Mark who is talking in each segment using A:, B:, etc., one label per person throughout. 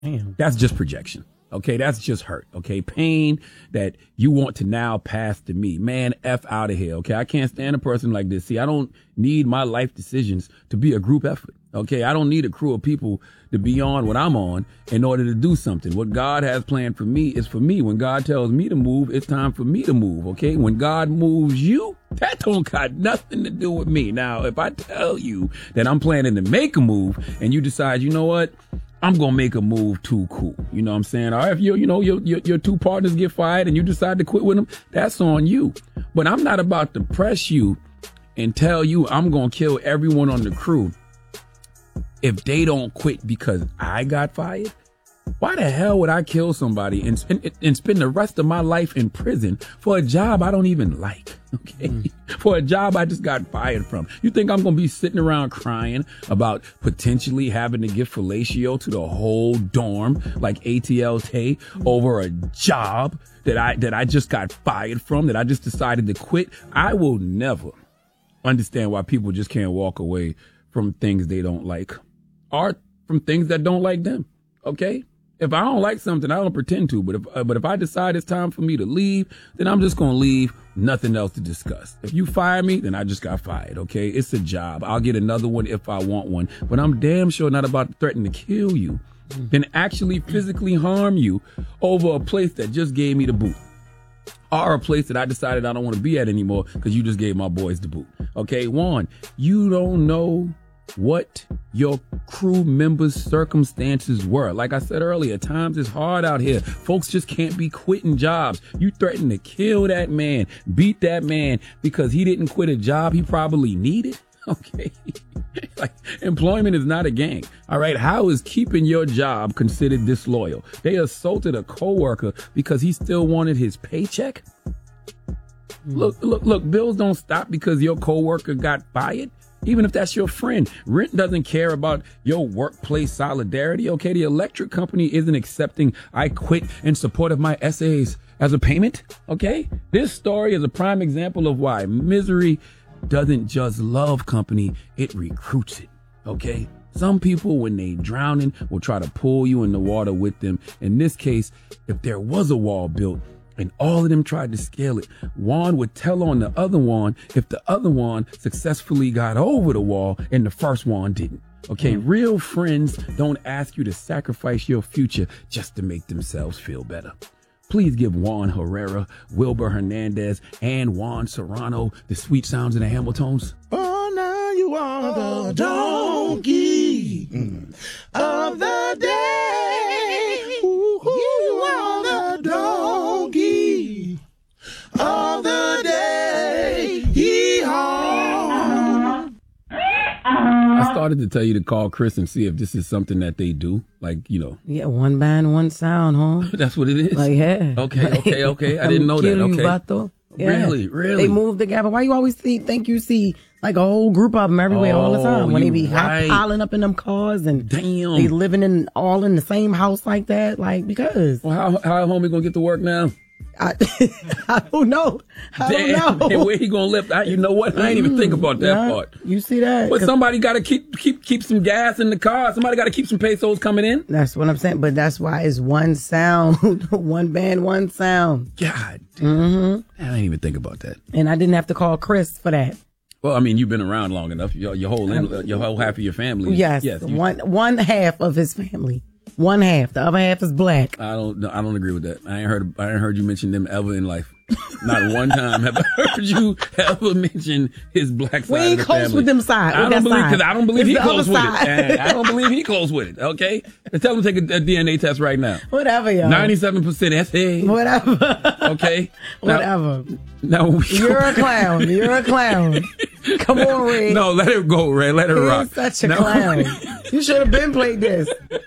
A: Damn.
B: That's just projection. Okay, that's just hurt. Okay, pain that you want to now pass to me. Man, F out of here. Okay, I can't stand a person like this. See, I don't need my life decisions to be a group effort. Okay, I don't need a crew of people to be on what I'm on in order to do something. What God has planned for me is for me. When God tells me to move, it's time for me to move. Okay, when God moves you, that don't got nothing to do with me. Now, if I tell you that I'm planning to make a move and you decide, you know what? I'm going to make a move too cool. You know what I'm saying? Or if your two partners get fired and you decide to quit with them, that's on you. But I'm not about to press you and tell you I'm going to kill everyone on the crew if they don't quit because I got fired. Why the hell would I kill somebody and spend the rest of my life in prison for a job I don't even like? Okay. For a job I just got fired from. You think I'm going to be sitting around crying about potentially having to give fellatio to the whole dorm like ATL Tay over a job that I just got fired from, that I just decided to quit? I will never understand why people just can't walk away from things they don't like or from things that don't like them. Okay? If I don't like something, I don't pretend to. But if I decide it's time for me to leave, then I'm just going to leave. Nothing else to discuss. If you fire me, then I just got fired. Okay, it's a job. I'll get another one if I want one. But I'm damn sure not about to threaten to kill you, then actually physically harm you over a place that just gave me the boot, or a place that I decided I don't want to be at anymore because you just gave my boys the boot. Okay, Juan, you don't know what your crew members' circumstances were. Like I said earlier, times is hard out here. Folks just can't be quitting jobs. You threaten to kill that man, beat that man because he didn't quit a job he probably needed. Okay. Like, employment is not a gang. All right. How is keeping your job considered disloyal? They assaulted a coworker because he still wanted his paycheck. Look, bills don't stop because your coworker got fired. Even if that's your friend, Rent doesn't care about your workplace solidarity. Okay, the electric company isn't accepting I quit in support of my essays as a payment. Okay, this story is a prime example of why misery doesn't just love company, it recruits it. Okay, some people, when they drowning, will try to pull you in the water with them. In this case, if there was a wall built and all of them tried to scale it, Juan would tell on the other Juan if the other Juan successfully got over the wall and the first Juan didn't. Okay, real friends don't ask you to sacrifice your future just to make themselves feel better. Please give Juan Herrera, Wilbur Hernandez, and Juan Serrano the sweet sounds of the Hamiltons.
C: Oh, now you are the donkey of the day. You are the donkey of the day. Yee-haw.
B: I started to tell you to call Chris and see if this is something that they do. Like, you know.
A: Yeah, one band, one sound, huh?
B: That's what it is?
A: Like, yeah.
B: Okay. I didn't know that. Okay.
A: Vato. Yeah.
B: Really?
A: They move together. Why you always think you see like a whole group of them everywhere all the time when they be piling up in them cars and
B: damn,
A: they living all in the same house like that? Like, because.
B: Well, how homie gonna get to work now?
A: I don't know. I don't know.
B: And where he gonna live? You know what? I ain't even think about that part.
A: You see that?
B: But somebody got to keep some gas in the car. Somebody got to keep some pesos coming in.
A: That's what I'm saying. But that's why it's one sound, one band, one sound.
B: God
A: damn.
B: I didn't even think about that.
A: And I didn't have to call Chris for that.
B: Well, I mean, you've been around long enough. Your whole half of your family.
A: Yes. One half of his family. One half. The other half is black.
B: I don't agree with that. I ain't heard you mention them ever in life. Not one time have I heard you ever mention his black side
A: we ain't
B: of the
A: close
B: family.
A: with them side.
B: I don't believe he close with it.
A: I
B: don't believe he close with it. Okay, tell him to take a DNA test right now.
A: Whatever, yo.
B: 97% SA.
A: Whatever.
B: Okay.
A: Whatever.
B: Now
A: you're a clown. You're a clown. Come on, Ray.
B: No, let it go, Ray. Let it rock.
A: You're such a clown. You should have been played this.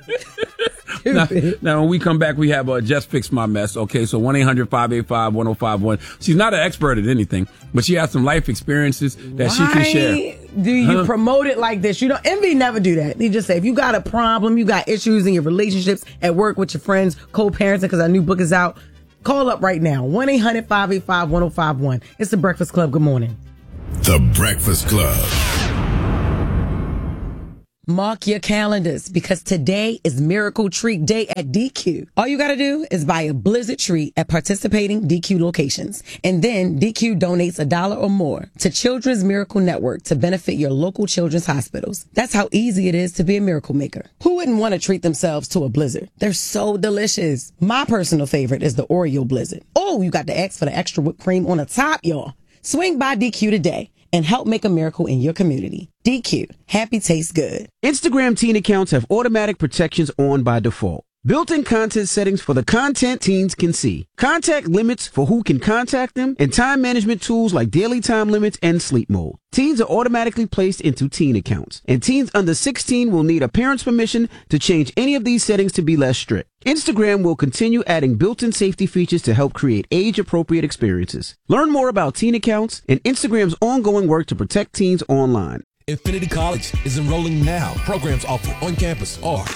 B: Now, when we come back, we have Just Fix My Mess. Okay, so 1-800-585-1051. She's not an expert at anything, but she has some life experiences that she can share.
A: Do you promote it like this? You know, Envy never do that. They just say, if you got a problem, you got issues in your relationships, at work with your friends, co-parenting, because our new book is out, call up right now. 1-800-585-1051. It's The Breakfast Club. Good morning.
D: The Breakfast Club.
A: Mark your calendars because today is Miracle Treat Day at DQ. All you gotta do is buy a Blizzard treat at participating DQ locations. And then DQ donates $1 or more to Children's Miracle Network to benefit your local children's hospitals. That's how easy it is to be a miracle maker. Who wouldn't want to treat themselves to a Blizzard? They're so delicious. My personal favorite is the Oreo Blizzard. Oh, you got to ask for the extra whipped cream on the top, y'all. Swing by DQ today and help make a miracle in your community. DQ, happy tastes good.
D: Instagram teen accounts have automatic protections on by default. Built-in content settings for the content teens can see. Contact limits for who can contact them, and time management tools like daily time limits and sleep mode. Teens are automatically placed into teen accounts, and teens under 16 will need a parent's permission to change any of these settings to be less strict. Instagram will continue adding built-in safety features to help create age-appropriate experiences. Learn more about teen accounts and Instagram's ongoing work to protect teens online.
E: Infinity College is enrolling now. Programs offered on campus are